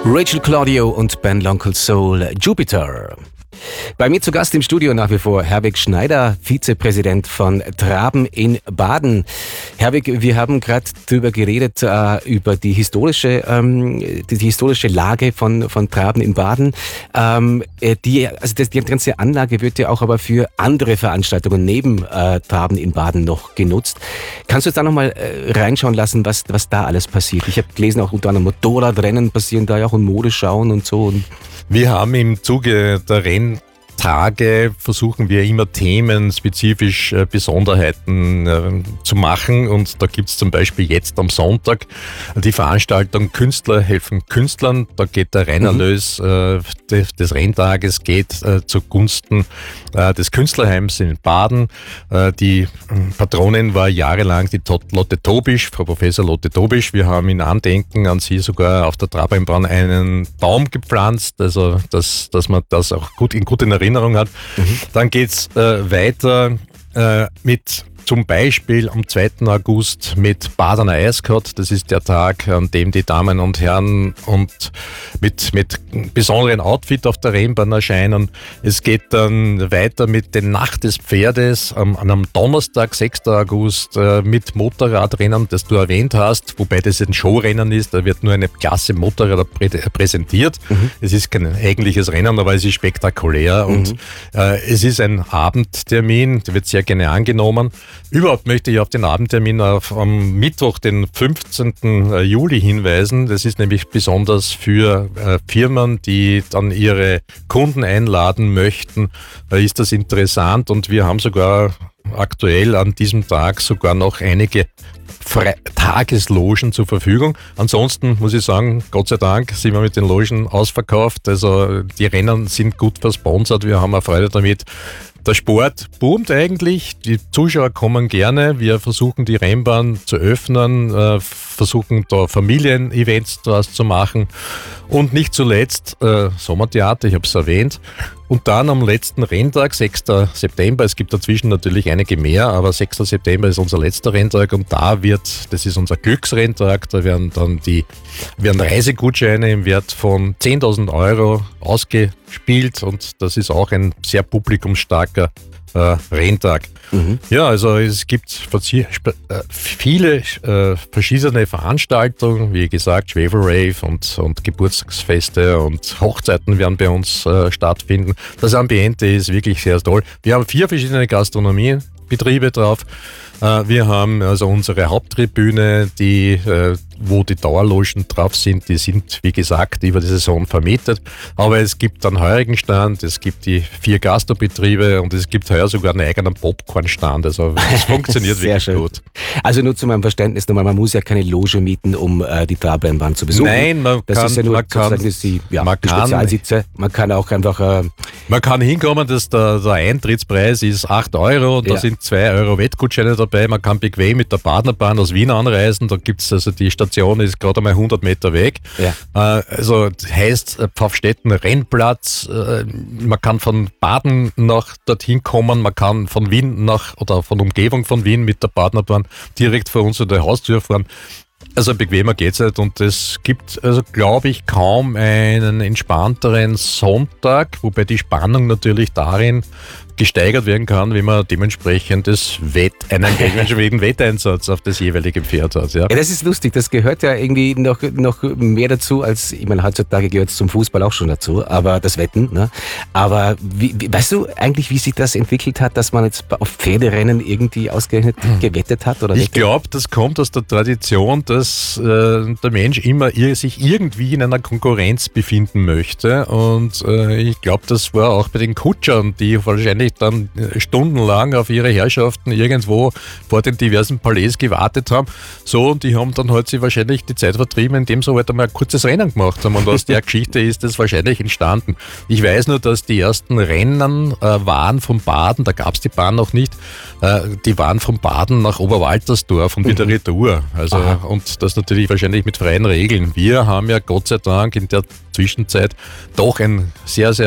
Rachel Claudio und Ben L'Oncle Soul, Jupiter. Bei mir zu Gast im Studio nach wie vor Herwig Schneider, Vizepräsident von Traben in Baden. Herwig, wir haben gerade darüber geredet, über die historische Lage von Traben in Baden. Die ganze Anlage wird ja auch aber für andere Veranstaltungen neben Traben in Baden noch genutzt. Kannst du uns da nochmal reinschauen lassen, was da alles passiert? Ich habe gelesen, auch unter anderem Motorradrennen passieren da ja auch und Modeschauen und so. Wir haben im Zuge der Renntage versuchen wir immer themenspezifisch Besonderheiten zu machen, und da gibt es zum Beispiel jetzt am Sonntag die Veranstaltung Künstler helfen Künstlern. Da geht der Rennerlös des Renntages geht zugunsten des Künstlerheims in Baden. Die Patronin war jahrelang die Lotte Tobisch, Frau Professor Lotte Tobisch. Wir haben in Andenken an sie sogar auf der Trabrennbahn einen Baum gepflanzt, also dass man das auch in guten Erinnerung hat. Dann geht's weiter mit zum Beispiel am 2. August mit Badener Eiskott. Das ist der Tag, an dem die Damen und Herren und mit besonderen Outfit auf der Rennbahn erscheinen. Es geht dann weiter mit der Nacht des Pferdes an einem Donnerstag, 6. August, mit Motorradrennen, das du erwähnt hast, wobei das ein Showrennen ist. Da wird nur eine Klasse Motorräder präsentiert. Es ist kein eigentliches Rennen, aber es ist spektakulär und es ist ein Abendtermin, der wird sehr gerne angenommen. Überhaupt möchte ich auf den Abendtermin am Mittwoch, den 15. Juli hinweisen. Das ist nämlich besonders für Firmen, die dann ihre Kunden einladen möchten. Da ist das interessant, und wir haben sogar aktuell an diesem Tag sogar noch einige Tageslogen zur Verfügung. Ansonsten muss ich sagen, Gott sei Dank sind wir mit den Logen ausverkauft. Also die Rennen sind gut versponsert. Wir haben auch Freude damit. Der Sport boomt eigentlich, die Zuschauer kommen gerne, wir versuchen die Rennbahn zu öffnen, versuchen da Familienevents draus zu machen, und nicht zuletzt Sommertheater, ich habe es erwähnt. Und dann am letzten Renntag, 6. September, es gibt dazwischen natürlich einige mehr, aber 6. September ist unser letzter Renntag, und das ist unser Glücksrenntag, da werden dann werden Reisegutscheine im Wert von 10.000 Euro ausgespielt, und das ist auch ein sehr publikumsstarker Renntag. Ja, also es gibt viele verschiedene Veranstaltungen, wie gesagt, Schwefelrave und Geburtstagsfeste und Hochzeiten werden bei uns stattfinden. Das Ambiente ist wirklich sehr toll. Wir haben 4 verschiedene Gastronomiebetriebe drauf. Wir haben also unsere Haupttribüne, wo die Dauerlogen drauf sind, die sind, wie gesagt, über die Saison vermietet. Aber es gibt einen Heurigenstand, es gibt die 4 Gastrobetriebe, und es gibt heuer sogar einen eigenen Popcornstand. Also es funktioniert wirklich schön. Gut. Also nur zu meinem Verständnis nochmal, man muss ja keine Loge mieten, um die Trabrennbahn zu besuchen. Nein, man kann Spezialsitze. Man kann auch einfach... man kann hinkommen, der Eintrittspreis ist 8 Euro, da sind 2 Euro Wettgutscheine dabei. Man kann bequem mit der Badenerbahn aus Wien anreisen, da gibt es also die Station ist gerade einmal 100 Meter weg. Ja. Also heißt Pfaffstätten Rennplatz, man kann von Baden nach dorthin kommen, man kann von Wien oder von Umgebung von Wien mit der Badenerbahn direkt vor uns in der Haustür fahren. Also bequemer geht's nicht, und es gibt, also glaube ich, kaum einen entspannteren Sonntag, wobei die Spannung natürlich darin gesteigert werden kann, wenn man dementsprechend einen dementsprechenden Wetteinsatz auf das jeweilige Pferd hat. Ja. Ja, das ist lustig, das gehört ja irgendwie noch mehr dazu, als, ich meine, heutzutage gehört es zum Fußball auch schon dazu, aber das Wetten, ne? Aber weißt du eigentlich, wie sich das entwickelt hat, dass man jetzt auf Pferderennen irgendwie ausgerechnet gewettet hat? Oder ich glaube, das kommt aus der Tradition, dass der Mensch immer sich irgendwie in einer Konkurrenz befinden möchte, und ich glaube, das war auch bei den Kutschern, die wahrscheinlich dann stundenlang auf ihre Herrschaften irgendwo vor den diversen Palais gewartet haben. So, und die haben dann halt sich wahrscheinlich die Zeit vertrieben, indem sie halt einmal ein kurzes Rennen gemacht haben, und aus der Geschichte ist das wahrscheinlich entstanden. Ich weiß nur, dass die ersten Rennen waren von Baden, da gab es die Bahn noch nicht, die waren von Baden nach Oberwaltersdorf und wieder Retour. Also, und das natürlich wahrscheinlich mit freien Regeln. Wir haben ja Gott sei Dank in der Zwischenzeit doch ein sehr, sehr